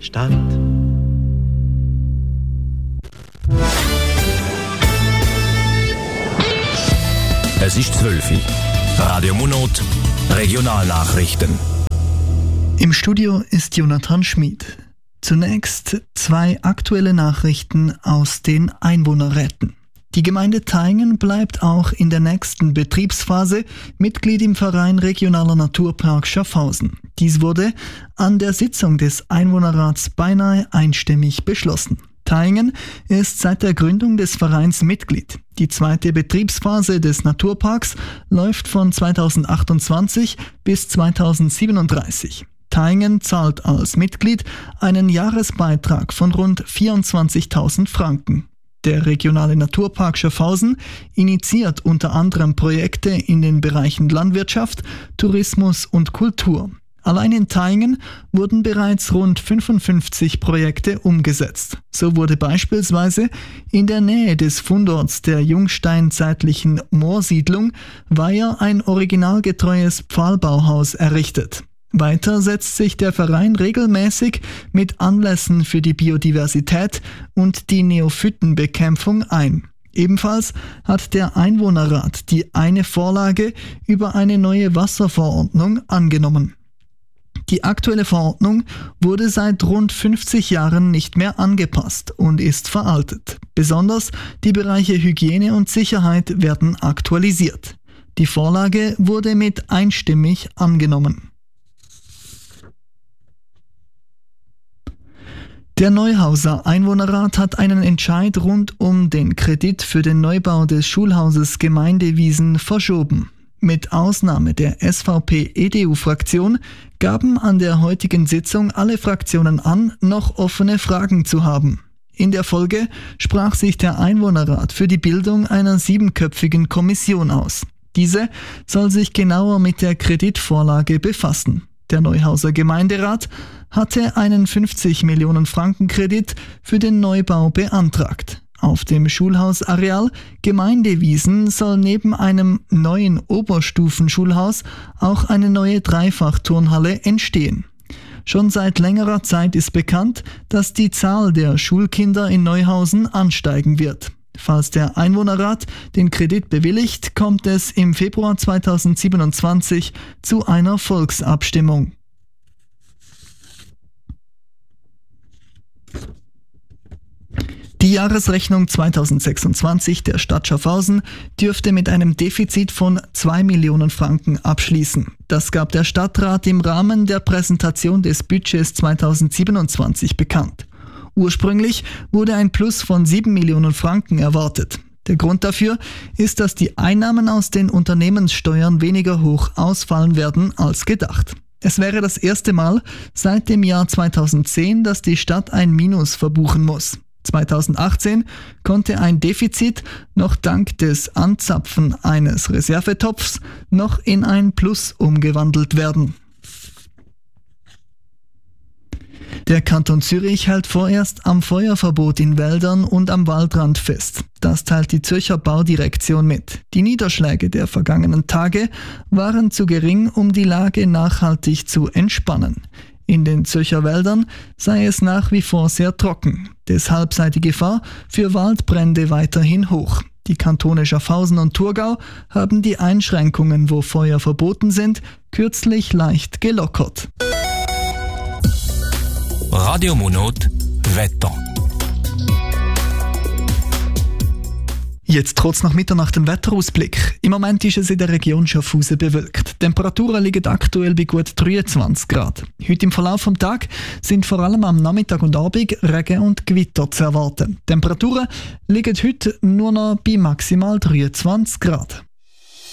Stadt. Es ist 12 Uhr. Radio Munot, Regionalnachrichten. Im Studio ist Jonathan Schmid. Zunächst 2 aktuelle Nachrichten aus den Einwohnerräten. Die Gemeinde Thayngen bleibt auch in der nächsten Betriebsphase Mitglied im Verein Regionaler Naturpark Schaffhausen. Dies wurde an der Sitzung des Einwohnerrats beinahe einstimmig beschlossen. Thayngen ist seit der Gründung des Vereins Mitglied. Die zweite Betriebsphase des Naturparks läuft von 2028 bis 2037. Thayngen zahlt als Mitglied einen Jahresbeitrag von rund 24.000 Franken. Der regionale Naturpark Schaffhausen initiiert unter anderem Projekte in den Bereichen Landwirtschaft, Tourismus und Kultur. Allein in Thayngen wurden bereits rund 55 Projekte umgesetzt. So wurde beispielsweise in der Nähe des Fundorts der jungsteinzeitlichen Moorsiedlung Weiher ein originalgetreues Pfahlbauhaus errichtet. Weiter setzt sich der Verein regelmäßig mit Anlässen für die Biodiversität und die Neophytenbekämpfung ein. Ebenfalls hat der Einwohnerrat die eine Vorlage über eine neue Wasserverordnung angenommen. Die aktuelle Verordnung wurde seit rund 50 Jahren nicht mehr angepasst und ist veraltet. Besonders die Bereiche Hygiene und Sicherheit werden aktualisiert. Die Vorlage wurde mit einstimmig angenommen. Der Neuhauser Einwohnerrat hat einen Entscheid rund um den Kredit für den Neubau des Schulhauses Gemeindewiesen verschoben. Mit Ausnahme der SVP-EDU-Fraktion gaben an der heutigen Sitzung alle Fraktionen an, noch offene Fragen zu haben. In der Folge sprach sich der Einwohnerrat für die Bildung einer 7-köpfigen Kommission aus. Diese soll sich genauer mit der Kreditvorlage befassen. Der Neuhauser Gemeinderat hatte einen 50 Millionen Franken Kredit für den Neubau beantragt. Auf dem Schulhausareal Gemeindewiesen soll neben einem neuen Oberstufenschulhaus auch eine neue Dreifachturnhalle entstehen. Schon seit längerer Zeit ist bekannt, dass die Zahl der Schulkinder in Neuhausen ansteigen wird. Falls der Einwohnerrat den Kredit bewilligt, kommt es im Februar 2027 zu einer Volksabstimmung. Die Jahresrechnung 2026 der Stadt Schaffhausen dürfte mit einem Defizit von 2 Millionen Franken abschließen. Das gab der Stadtrat im Rahmen der Präsentation des Budgets 2027 bekannt. Ursprünglich wurde ein Plus von 7 Millionen Franken erwartet. Der Grund dafür ist, dass die Einnahmen aus den Unternehmenssteuern weniger hoch ausfallen werden als gedacht. Es wäre das erste Mal seit dem Jahr 2010, dass die Stadt ein Minus verbuchen muss. 2018 konnte ein Defizit noch dank des Anzapfen eines Reservetopfs noch in ein Plus umgewandelt werden. Der Kanton Zürich hält vorerst am Feuerverbot in Wäldern und am Waldrand fest. Das teilt die Zürcher Baudirektion mit. Die Niederschläge der vergangenen Tage waren zu gering, um die Lage nachhaltig zu entspannen. In den Zürcher Wäldern sei es nach wie vor sehr trocken. Deshalb sei die Gefahr für Waldbrände weiterhin hoch. Die Kantone Schaffhausen und Thurgau haben die Einschränkungen, wo Feuer verboten sind, kürzlich leicht gelockert. Radio Munot, Wetter. Jetzt trotz nach Mitternacht ein Wetterausblick. Im Moment ist es in der Region Schaffhausen bewölkt. Die Temperaturen liegen aktuell bei gut 23 Grad. Heute im Verlauf des Tages sind vor allem am Nachmittag und Abend Regen und Gewitter zu erwarten. Die Temperaturen liegen heute nur noch bei maximal 23 Grad.